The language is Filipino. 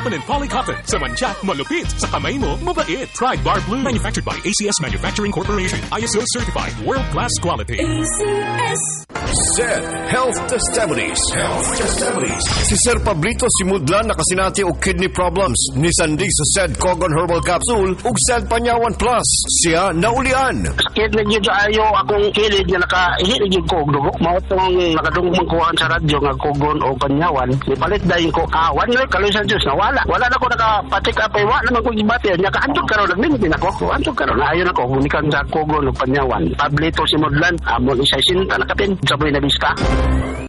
and polycotton. Sa mancha, malupit. Sa kamay mo, mabait. Try Bar Blue. Manufactured by ACS Manufacturing Corporation. ISO certified. World-class quality. ACS. Zed Health Testimonies. Si Sir Pablito Simudlan nakasinati og kidney problems. Ni Sandig sa Zed Cogon Herbal Capsule ug Zed Panyawan Plus. Siya naulian. Sakit na gyud ayo akong kilid nga nakaihit gyud ko og dugo. Mao tong nakadungog kuhaan sa radyo nga Cogon o Panyawan. Ipalit dayon ko. One week kaloy sa Dios nawala. Wala na ko nakapatik apay wa naman ko gibati. Nya kaadto karon naglimit ako. Anto karon ayo na ko gumikan sa Cogon o Panyawan. Pablito Simudlan amon isa sinta nakapin. Sabay na bista.